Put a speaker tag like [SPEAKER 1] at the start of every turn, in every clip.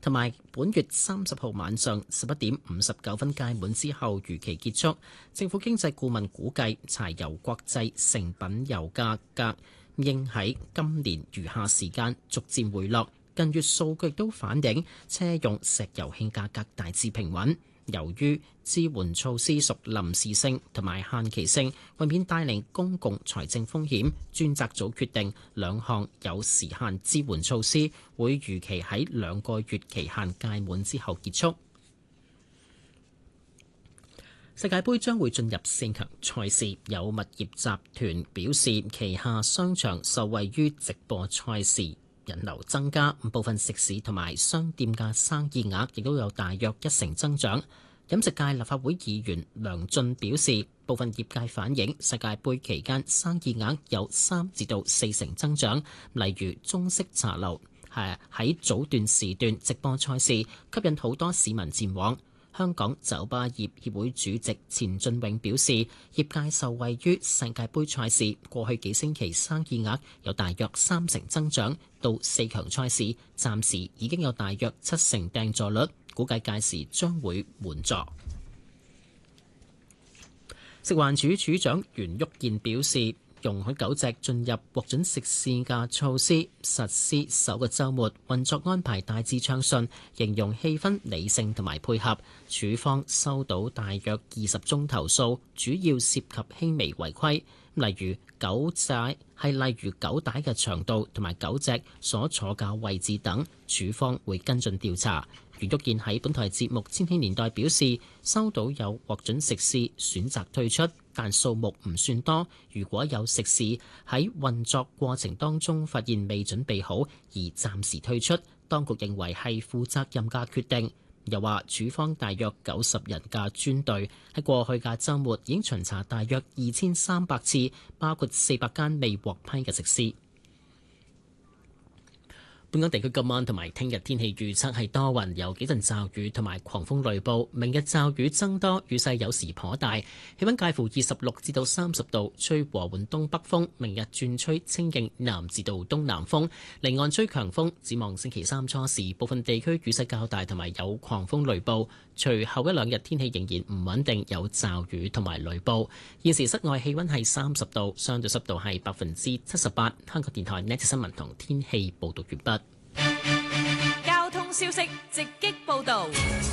[SPEAKER 1] 同埋本月30號晚上11點59分屆滿之後如期結束。政府經濟顧問估計，柴油國際成品油價格應喺今年餘下時間逐漸回落。近月數據都反映車用石油氣價格大致平穩。由於支援措施屬臨時性同埋限期性，為免帶嚟公共財政風險，專責組決定兩項有時限支援措施會如期喺2個月期限屆滿之後結束。世界盃將會進入4強賽事，有物業集團表示，旗下商場受惠於直播賽事人流增加，部分食肆同埋商店嘅生意額亦都有大約1成增長。飲食界立法會議員梁進表示，部分業界反映世界盃期間生意額有3至到4成增長，例如中式茶樓喺早段時段直播賽事，吸引好多市民前往。香港酒吧業協會主席錢俊永表示，業界受惠於世界盃賽事，過去幾星期生意額有大約3成增長，到4強賽事，暫時已經有大約7成訂座率，估計屆時將會滿座。食環署署長袁旭健表示，容許狗隻進入獲准食肆嘅措施實施首個週末，運作安排大致暢順，形容氣氛理性同埋配合。署方收到大約20宗投訴，主要涉及輕微違規，例如狗帶嘅長度同埋狗隻所坐嘅位置等，署方會跟進調查。袁旭健喺本台節目《千禧年代》表示，收到有獲准食肆選擇退出，但數目唔算多。如果有食肆喺運作過程當中發現未準備好而暫時退出，當局認為係負責任嘅決定。又話署方大約90人嘅專隊喺過去嘅週末已經巡查大約2300次，包括400間未獲批嘅食肆。本港地區今晚同埋聽日天氣預測係多雲，有幾陣驟雨同埋狂風雷暴。明日驟雨增多，雨勢有時頗大，氣溫介乎26至到30度，吹和緩東北風。明日轉吹清勁南至到東南風，離岸吹強風。展望星期三初時，部分地區雨勢較大同埋有狂風雷暴。隨後一兩日天氣仍然唔穩定，有驟雨同埋雷暴。現時室外氣溫係30度，相對濕度係78%。香港電台 Next 新聞同天氣報道完畢。
[SPEAKER 2] 交通消息直擊報道。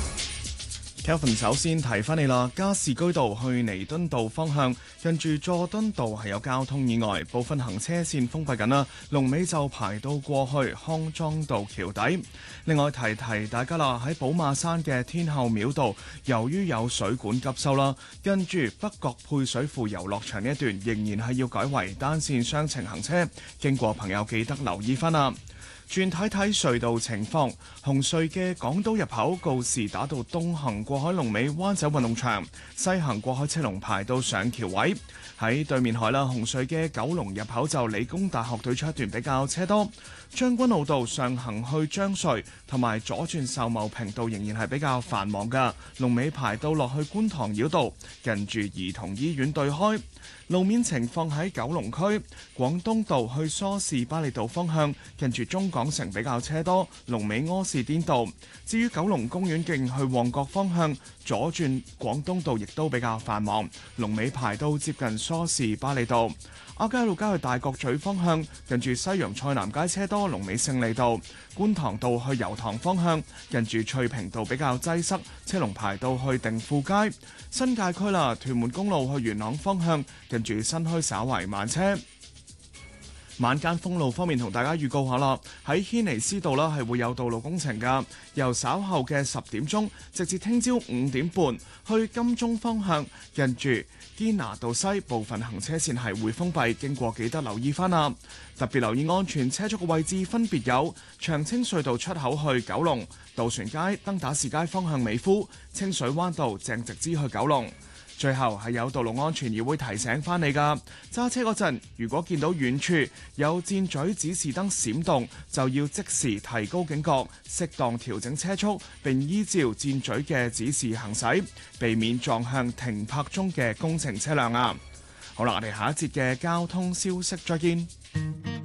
[SPEAKER 3] Kelvin 首先提翻你啦，加士居道去彌敦道方向，近住佐敦道係有交通意外，部分行車線封閉緊啦，龍尾就排到過去康莊道橋底。另外提大家啦，喺寶馬山嘅天后廟道，由於有水管急修啦，跟住北角配水庫遊樂場呢一段仍然係要改為單線雙程行車，經過朋友記得留意翻啦。轉睇隧道情況，紅隧嘅港島入口告士打道東行過海龍尾灣仔運動場，西行過海車龍排到上橋位。喺對面海啦，紅隧嘅九龍入口就理工大學對出一段比較車多。將軍澳道上行去將隧同埋左轉秀茂坪道仍然係比較繁忙㗎，龍尾排到落去觀塘繞道，近住兒童醫院對開。路面情況喺九龍區廣東道去梳士巴利道方向，近住中港城比較車多，龍尾柯士甸道。至於九龍公園徑去旺角方向，左轉廣東道亦都比較繁忙，龍尾排到接近梳士巴利道。亞皆老街去大角咀方向，近住西洋菜南街車多，龍尾勝利道。觀塘道去油塘方向，近住翠屏道比較擠塞，車龍排到去定富街。新界區啦，屯門公路去元朗方向，近住新墟稍為慢車。晚間封路方面，同大家預告下啦，喺軒尼詩道啦係會有道路工程㗎，由稍後嘅10點鐘，直至聽朝5點半，去金鐘方向，近住堅拿道西部分行車線係會封閉，經過記得留意翻啦。特別留意安全車速嘅位置分別有長青隧道出口去九龍、渡船街、登打士街方向美孚、清水灣道鄭直支去九龍。最後係有道路安全而會提醒翻你噶，揸車嗰陣如果見到遠處有箭嘴指示燈閃動，就要即時提高警覺，適當調整車速，並依照箭嘴嘅指示行駛，避免撞向停泊中嘅工程車輛啊！好啦，我哋下一節嘅交通消息再見。